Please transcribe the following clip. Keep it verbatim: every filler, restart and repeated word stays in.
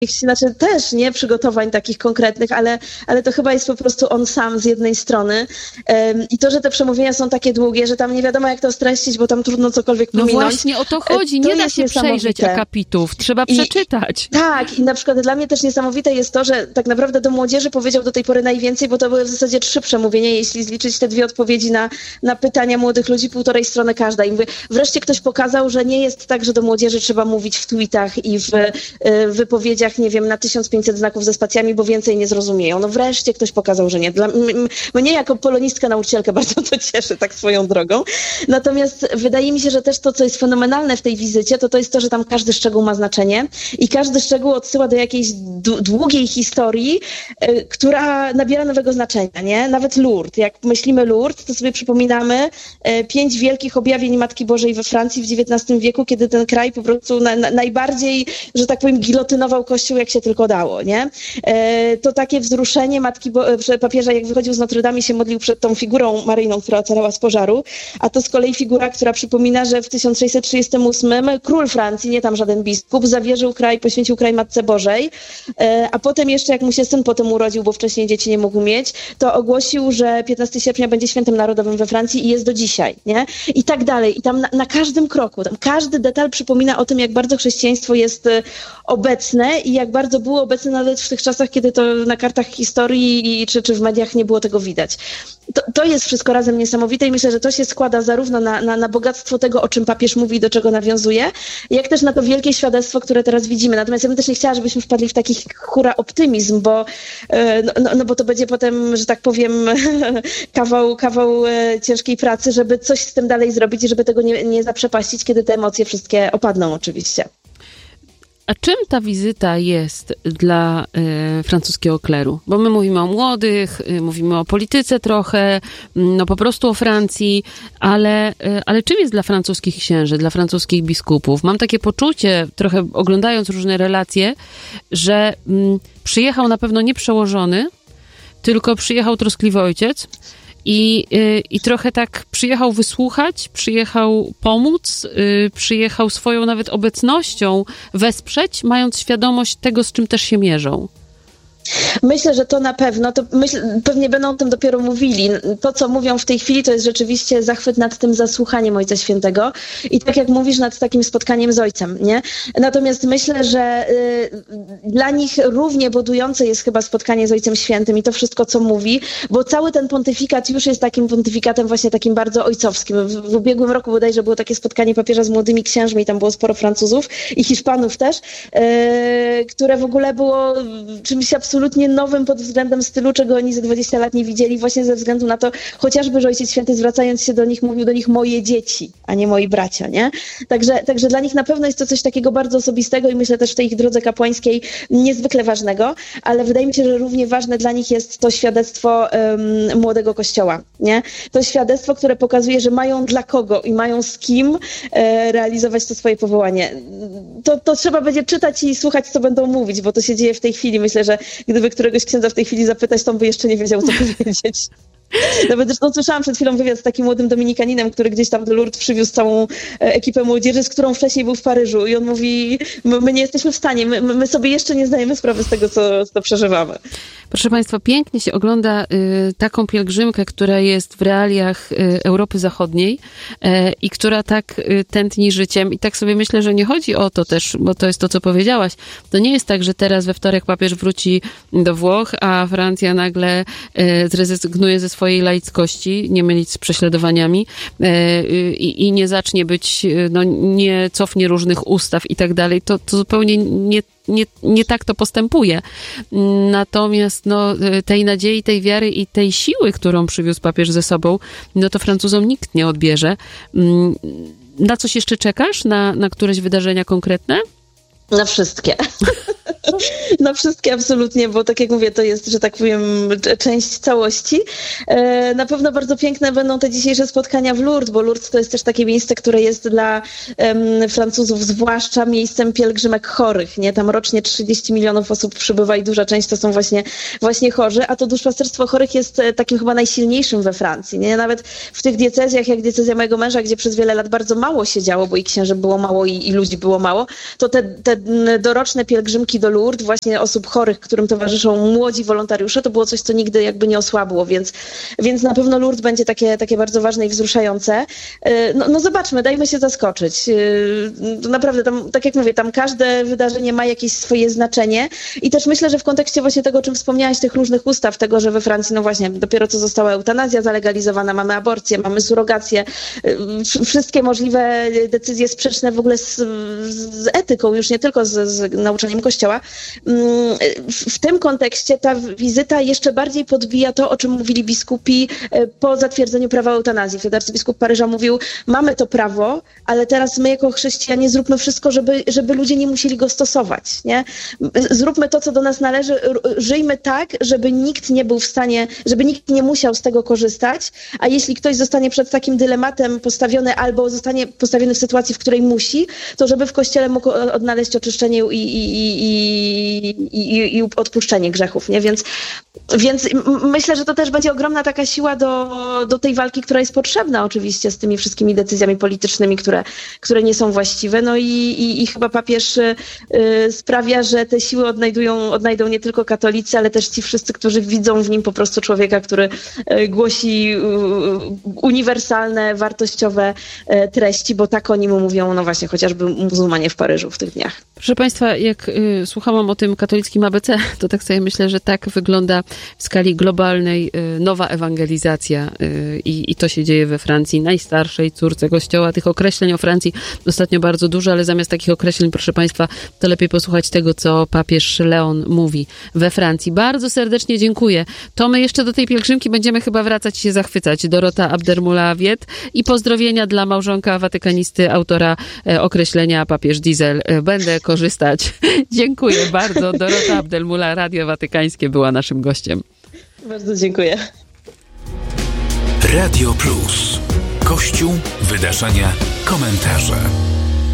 znaczy też nie przygotowań takich konkretnych, ale, ale to chyba jest po prostu on sam z jednej strony. Um, I to, że te przemówienia są takie długie, że tam nie wiadomo jak to streścić, bo tam trudno cokolwiek pominąć. No właśnie o to chodzi. Nie to da się przejrzeć akapitów. Trzeba I, przeczytać. Tak. I na przykład dla mnie też niesamowite jest to, że tak naprawdę do młodzieży powiedział do tej pory najwięcej, bo to były w zasadzie trzy przemówienia, jeśli zliczyć te dwie odpowiedzi na, na pytania młodych ludzi, półtorej strony każda. I mówię, wreszcie ktoś pokazał, że nie jest tak, że do młodzieży trzeba mówić w tweetach i w y, wypowiedziach, nie wiem, na tysiąc pięćset znaków ze spacjami, bo więcej nie zrozumieją. No wreszcie ktoś pokazał, że nie. Dla m- mnie jako polonistka, nauczycielka bardzo to cieszy, tak swoją drogą. Natomiast wydaje mi się, że też to, co jest fenomenalne w tej wizycie, to to jest to, że tam każdy szczegół ma znaczenie i każdy szczegół odsyła do jakiejś d- długiej historii, y, która nabiera nowego znaczenia, nie? Nawet Lourdes. Jak myślimy Lourdes, to sobie przypominamy y, pięć wielkich objawień Matki Bożej we Francji w dziewiętnastym wieku, kiedy ten kraj po prostu na, na, najbardziej, że tak powiem, gilotynował Kościół, jak się tylko dało, nie? E, to takie wzruszenie Matki Bo- papieża, jak wychodził z Notre Dame i się modlił przed tą figurą Maryjną, która ocalała z pożaru, a to z kolei figura, która przypomina, że w tysiąc sześćset trzydziestym ósmym król Francji, nie tam żaden biskup, zawierzył kraj, poświęcił kraj Matce Bożej, e, a potem jeszcze, jak mu się syn potem urodził, bo wcześniej dzieci nie mógł mieć, to ogłosił, że piętnastego sierpnia będzie świętem narodowym we Francji i jest do dzisiaj, nie? I tak dalej. I tam na, na każdym kroku, tam każdy detal przypomina o tym, jak bardzo chrześcijaństwo jest obecne i jak bardzo było obecne nawet w tych czasach, kiedy to na kartach historii i, czy, czy w mediach nie było tego widać. To, to jest wszystko razem niesamowite i myślę, że to się składa zarówno na, na, na bogactwo tego, o czym papież mówi i do czego nawiązuje, jak też na to wielkie świadectwo, które teraz widzimy. Natomiast ja bym też nie chciała, żebyśmy wpadli w taki hura optymizm, bo, no, no, no bo to będzie potem, że tak powiem, kawał, kawał ciężkiej pracy, żeby coś z tym dalej zrobić i żeby tego nie, nie zaprzepaścić, kiedy te emocje wszystkie opadną oczywiście. A czym ta wizyta jest dla y, francuskiego kleru? Bo my mówimy o młodych, y, mówimy o polityce trochę, no po prostu o Francji, ale, y, ale czym jest dla francuskich księży, dla francuskich biskupów? Mam takie poczucie, trochę oglądając różne relacje, że y, przyjechał na pewno nie przełożony, tylko przyjechał troskliwy ojciec, I, y, I trochę tak przyjechał wysłuchać, przyjechał pomóc, y, przyjechał swoją nawet obecnością wesprzeć, mając świadomość tego, z czym też się mierzą. Myślę, że to na pewno, to myśl, pewnie będą o tym dopiero mówili. To, co mówią w tej chwili, to jest rzeczywiście zachwyt nad tym zasłuchaniem Ojca Świętego i tak jak mówisz, nad takim spotkaniem z Ojcem, nie? Natomiast myślę, że y, dla nich równie budujące jest chyba spotkanie z Ojcem Świętym i to wszystko, co mówi, bo cały ten pontyfikat już jest takim pontyfikatem właśnie takim bardzo ojcowskim. W, w ubiegłym roku bodajże było takie spotkanie papieża z młodymi księżmi, tam było sporo Francuzów i Hiszpanów też, y, które w ogóle było czymś absolutnie nowym pod względem stylu, czego oni za dwadzieścia lat nie widzieli, właśnie ze względu na to, chociażby, że Ojciec Święty zwracając się do nich, mówił do nich moje dzieci, a nie moi bracia, nie? Także, także dla nich na pewno jest to coś takiego bardzo osobistego i myślę też w tej ich drodze kapłańskiej niezwykle ważnego, ale wydaje mi się, że równie ważne dla nich jest to świadectwo um, młodego Kościoła, nie? To świadectwo, które pokazuje, że mają dla kogo i mają z kim e, realizować to swoje powołanie. To, to trzeba będzie czytać i słuchać, co będą mówić, bo to się dzieje w tej chwili. Myślę, że gdyby któregoś księdza w tej chwili zapytać, to on by jeszcze nie wiedział, co powiedzieć. Nawet zresztą słyszałam przed chwilą wywiad z takim młodym dominikaninem, który gdzieś tam do Lourdes przywiózł całą ekipę młodzieży, z którą wcześniej był w Paryżu i on mówi, my, my nie jesteśmy w stanie, my, my sobie jeszcze nie zdajemy sprawy z tego, co, co przeżywamy. Proszę Państwa, pięknie się ogląda y, taką pielgrzymkę, która jest w realiach y, Europy Zachodniej y, i która tak y, tętni życiem. I tak sobie myślę, że nie chodzi o to też, bo to jest to, co powiedziałaś. To nie jest tak, że teraz we wtorek papież wróci do Włoch, a Francja nagle y, zrezygnuje ze swojej laickości, nie mylić z prześladowaniami y, y, i nie zacznie być, y, no nie cofnie różnych ustaw i tak dalej. To, to zupełnie nie Nie, nie tak to postępuje. Natomiast no, tej nadziei, tej wiary i tej siły, którą przywiózł papież ze sobą, no to Francuzom nikt nie odbierze. Na coś jeszcze czekasz? Na, na któreś wydarzenia konkretne? Na wszystkie. na wszystkie absolutnie, bo tak jak mówię, to jest, że tak powiem, część całości. Na pewno bardzo piękne będą te dzisiejsze spotkania w Lourdes, bo Lourdes to jest też takie miejsce, które jest dla um, Francuzów zwłaszcza miejscem pielgrzymek chorych, nie? Tam rocznie trzydzieści milionów osób przybywa i duża część to są właśnie, właśnie chorzy, a to duszpasterstwo chorych jest takim chyba najsilniejszym we Francji, nie? Nawet w tych diecezjach, jak diecezja mojego męża, gdzie przez wiele lat bardzo mało się działo, bo i księży było mało i, i ludzi było mało, to te, te doroczne pielgrzymki do Lourdes, właśnie osób chorych, którym towarzyszą młodzi wolontariusze, to było coś, co nigdy jakby nie osłabło, więc, więc na pewno Lourdes będzie takie, takie bardzo ważne i wzruszające. No, no zobaczmy, dajmy się zaskoczyć. Naprawdę, tam, tak jak mówię, tam każde wydarzenie ma jakieś swoje znaczenie i też myślę, że w kontekście właśnie tego, o czym wspomniałaś, tych różnych ustaw, tego, że we Francji, no właśnie, dopiero co została eutanazja zalegalizowana, mamy aborcję, mamy surrogację, wszystkie możliwe decyzje sprzeczne w ogóle z, z etyką, już nie tylko z, z nauczaniem Kościoła. W tym kontekście ta wizyta jeszcze bardziej podbija to, o czym mówili biskupi po zatwierdzeniu prawa eutanazji. Wtedy arcybiskup Paryża mówił, mamy to prawo, ale teraz my jako chrześcijanie zróbmy wszystko, żeby, żeby ludzie nie musieli go stosować. Nie? Zróbmy to, co do nas należy, żyjmy tak, żeby nikt nie był w stanie, żeby nikt nie musiał z tego korzystać, a jeśli ktoś zostanie przed takim dylematem postawiony albo zostanie postawiony w sytuacji, w której musi, to żeby w Kościele mógł odnaleźć oczyszczenie i, i, i, i, i odpuszczenie grzechów. Nie? Więc, więc myślę, że to też będzie ogromna taka siła do, do tej walki, która jest potrzebna oczywiście z tymi wszystkimi decyzjami politycznymi, które, które nie są właściwe. No i, i, i chyba papież y, sprawia, że te siły odnajdują, odnajdą nie tylko katolicy, ale też ci wszyscy, którzy widzą w nim po prostu człowieka, który y, głosi y, uniwersalne, wartościowe y, treści, bo tak oni mu mówią, no właśnie, chociażby muzułmanie w Paryżu w tych dniach. Proszę Państwa, jak y, słuchałam o tym katolickim A B C, to tak sobie myślę, że tak wygląda w skali globalnej y, nowa ewangelizacja y, i to się dzieje we Francji, najstarszej córce Kościoła. Tych określeń o Francji ostatnio bardzo dużo, ale zamiast takich określeń, proszę Państwa, to lepiej posłuchać tego, co papież Leon mówi we Francji. Bardzo serdecznie dziękuję. To my jeszcze do tej pielgrzymki będziemy chyba wracać i się zachwycać. Dorota Abdelmoula-Wiet i pozdrowienia dla małżonka watykanisty, autora e, określenia papież Diesel. E, będę korzystać. Dziękuję bardzo. Dorota Abdelmoula, Radio Watykańskie była naszym gościem. Bardzo dziękuję. Radio Plus. Kościół, wydarzenia, komentarze.